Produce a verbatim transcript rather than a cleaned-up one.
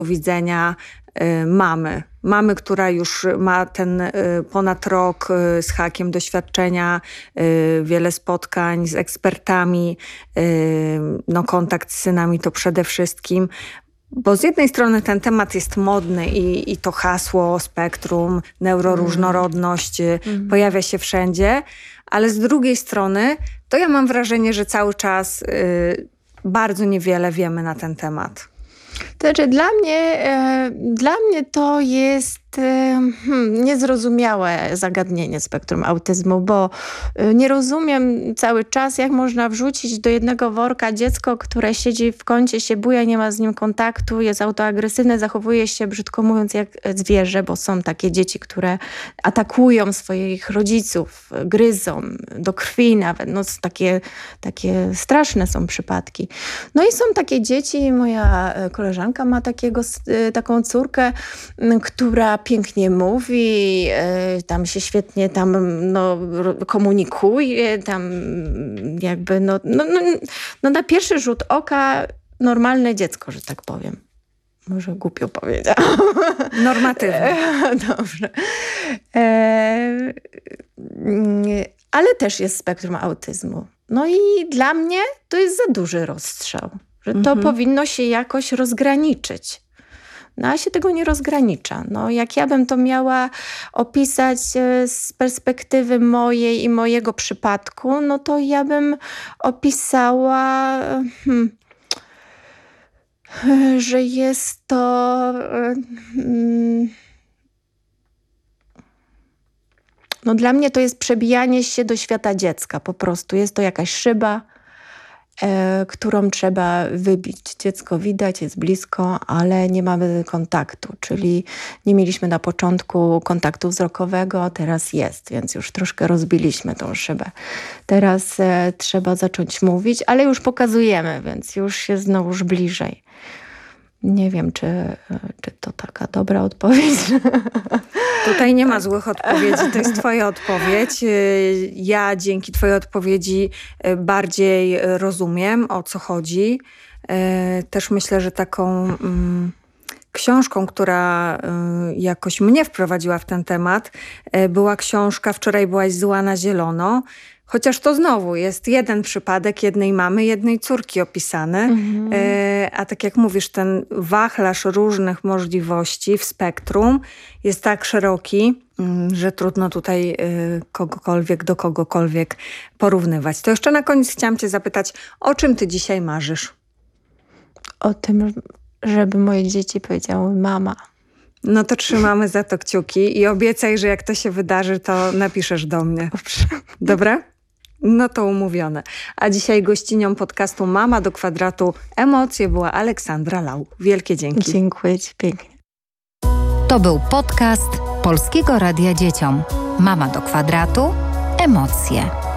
widzenia y, mamy. Mamy, która już ma ten y, ponad rok y, z hakiem doświadczenia, y, wiele spotkań z ekspertami, y, no kontakt z synami to przede wszystkim. Bo z jednej strony ten temat jest modny i, i to hasło, spektrum, neuroróżnorodność mm. pojawia się wszędzie, ale z drugiej strony to ja mam wrażenie, że cały czas y, bardzo niewiele wiemy na ten temat. To znaczy dla mnie, e, dla mnie to jest e, hmm, niezrozumiałe zagadnienie spektrum autyzmu, bo e, nie rozumiem cały czas, jak można wrzucić do jednego worka dziecko, które siedzi w kącie, się buja, nie ma z nim kontaktu, jest autoagresywne, zachowuje się, brzydko mówiąc, jak zwierzę, bo są takie dzieci, które atakują swoich rodziców, gryzą do krwi nawet. No, takie, takie straszne są przypadki. No i są takie dzieci, moja koleżanka ma takiego, taką córkę, która pięknie mówi, tam się świetnie tam no, komunikuje, tam jakby no, no, no, no na pierwszy rzut oka normalne dziecko, że tak powiem. Może głupio powiedziałam. Normatywne. Dobrze. E, ale też jest spektrum autyzmu. No i dla mnie to jest za duży rozstrzał. Że to mhm. powinno się jakoś rozgraniczyć. No a się tego nie rozgranicza. No, jak ja bym to miała opisać z perspektywy mojej i mojego przypadku, no to ja bym opisała, hmm, że jest to... Hmm, no dla mnie to jest przebijanie się do świata dziecka po prostu. Jest to jakaś szyba, e, którą trzeba wybić. Dziecko widać, jest blisko, ale nie mamy kontaktu. Czyli nie mieliśmy na początku kontaktu wzrokowego, teraz jest, więc już troszkę rozbiliśmy tą szybę. Teraz e, trzeba zacząć mówić, ale już pokazujemy, więc już jest znowuż bliżej. Nie wiem, czy, czy to taka dobra odpowiedź. Tutaj nie ma złych odpowiedzi, to jest twoja odpowiedź. Ja dzięki twojej odpowiedzi bardziej rozumiem, o co chodzi. Też myślę, że taką mm, książką, która y, jakoś mnie wprowadziła w ten temat, y, była książka Wczoraj byłaś zła na zielono. Chociaż to znowu jest jeden przypadek jednej mamy, jednej córki opisany. Mhm. Y, a tak jak mówisz, ten wachlarz różnych możliwości w spektrum jest tak szeroki, y, że trudno tutaj y, kogokolwiek do kogokolwiek porównywać. To jeszcze na koniec chciałam cię zapytać, o czym ty dzisiaj marzysz? O tym, żeby moje dzieci powiedziały mama. No to trzymamy za to kciuki i obiecaj, że jak to się wydarzy, to napiszesz do mnie. Dobrze. Dobra? No to umówione. A dzisiaj gościnią podcastu Mama do kwadratu Emocje była Aleksandra Lau. Wielkie dzięki. Dziękuję ci pięknie. To był podcast Polskiego Radia Dzieciom. Mama do kwadratu Emocje.